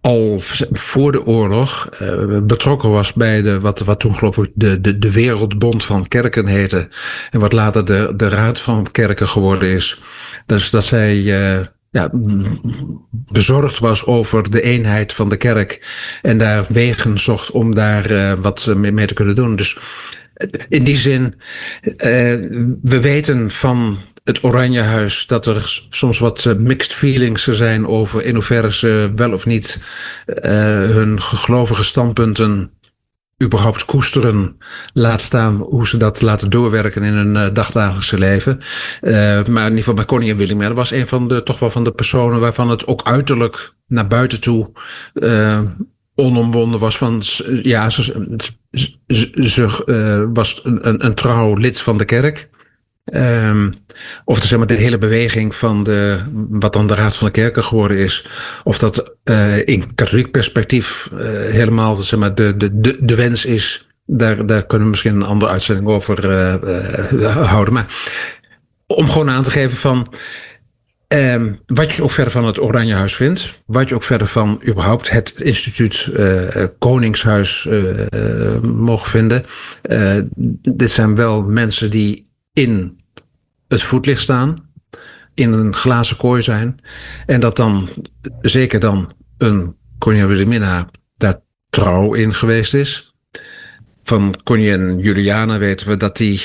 al voor de oorlog betrokken was bij wat toen geloof ik de Wereldbond van Kerken heette. En wat later de Raad van Kerken geworden is. Dus dat zij bezorgd was over de eenheid van de kerk. En daar wegen zocht om daar wat mee te kunnen doen. Dus in die zin, we weten van het Oranjehuis dat er soms wat mixed feelings zijn over in hoeverre ze wel of niet hun gelovige standpunten überhaupt koesteren, laat staan hoe ze dat laten doorwerken in hun dagdagelijkse leven. Maar in ieder geval bij koningin Wilhelmina was een van de personen waarvan het ook uiterlijk naar buiten toe onomwonden was van ze was een trouw lid van de kerk. Of zeg maar de hele beweging van wat dan de Raad van de Kerken geworden is, of dat in katholiek perspectief helemaal zeg maar de wens is, daar kunnen we misschien een andere uitzending over houden. Maar om gewoon aan te geven van wat je ook verder van het Oranjehuis vindt, wat je ook verder van überhaupt het instituut Koningshuis mogen vinden. Dit zijn wel mensen die in het voetlicht staan, in een glazen kooi zijn. En dat dan, zeker dan, een koningin Wilhelmina daar trouw in geweest is. Van koningin Juliana weten we dat die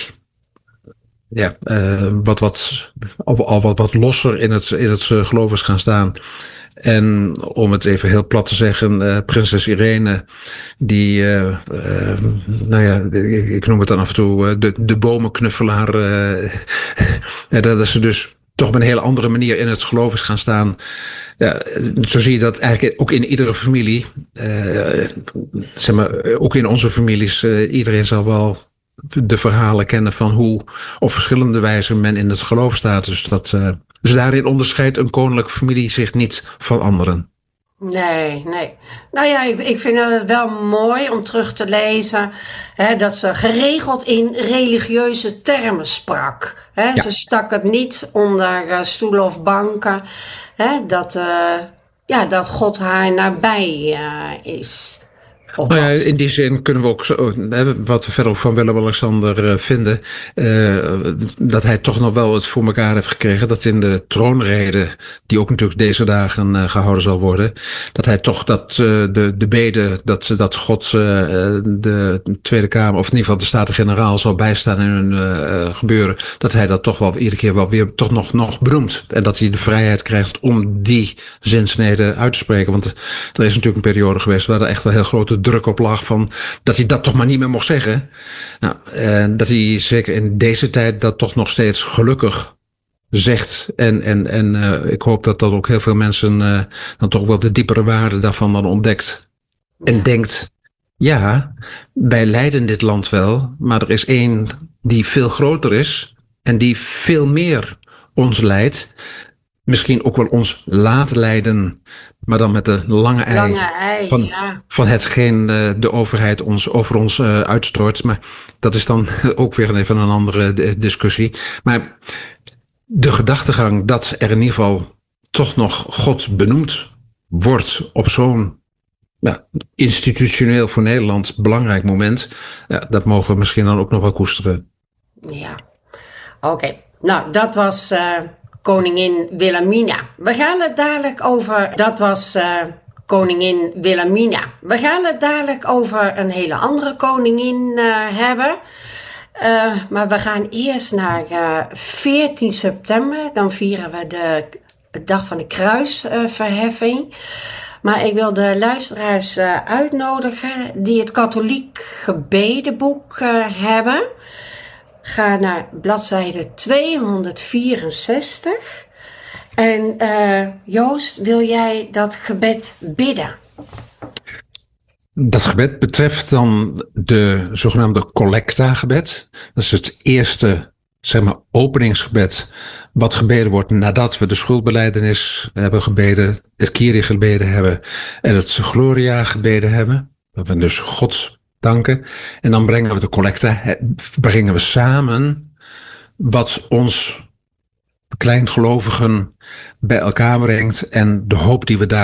wat losser in het geloof is gaan staan. En om het even heel plat te zeggen, prinses Irene, die, ik noem het dan af en toe de bomenknuffelaar. Dat ze dus toch op een hele andere manier in het geloof is gaan staan. Ja, zo zie je dat eigenlijk ook in iedere familie. Zeg maar, ook in onze families, iedereen zal wel de verhalen kennen van hoe op verschillende wijzen men in het geloof staat. Dus daarin onderscheidt een koninklijke familie zich niet van anderen. Nee. Nou ja, ik vind het wel mooi om terug te lezen dat ze geregeld in religieuze termen sprak. Ja. Ze stak het niet onder stoelen of banken. Dat God haar nabij is. Nou ja, in die zin kunnen we ook, wat we verder ook van Willem-Alexander vinden, dat hij toch nog wel het voor elkaar heeft gekregen, dat in de troonrede, die ook natuurlijk deze dagen gehouden zal worden, dat hij toch de bede, dat God de Tweede Kamer, of in ieder geval de Staten-Generaal zal bijstaan in hun gebeuren, dat hij dat toch wel iedere keer wel weer toch nog benoemt. En dat hij de vrijheid krijgt om die zinsnede uit te spreken. Want er is natuurlijk een periode geweest waar er echt wel heel grote druk op lag van dat hij dat toch maar niet meer mocht zeggen. Nou, dat hij zeker in deze tijd dat toch nog steeds gelukkig zegt. En ik hoop dat ook heel veel mensen dan toch wel de diepere waarde daarvan dan ontdekt. En denkt, ja, wij leiden dit land wel, maar er is één die veel groter is en die veel meer ons leidt. Misschien ook wel ons laten leiden, maar dan met de lange ei van hetgeen de overheid over ons uitstort. Maar dat is dan ook weer even een andere discussie. Maar de gedachtegang dat er in ieder geval toch nog God benoemd wordt op zo'n institutioneel voor Nederland belangrijk moment, dat mogen we misschien dan ook nog wel koesteren. Ja, oké. Nou, dat was koningin Wilhelmina. We gaan het dadelijk over. Dat was koningin Wilhelmina. We gaan het dadelijk over een hele andere koningin hebben. Maar we gaan eerst naar 14 september. Dan vieren we de dag van de kruisverheffing. Maar ik wil de luisteraars uitnodigen die het katholiek gebedenboek hebben. Ga naar bladzijde 264. En Joost, wil jij dat gebed bidden? Dat gebed betreft dan de zogenaamde collecta-gebed. Dat is het eerste, openingsgebed wat gebeden wordt nadat we de schuldbelijdenis hebben gebeden, het Kyrie gebeden hebben en het Gloria gebeden hebben. Dat we dus God danken. En dan brengen we de collecta, brengen we samen wat ons kleingelovigen bij elkaar brengt en de hoop die we daar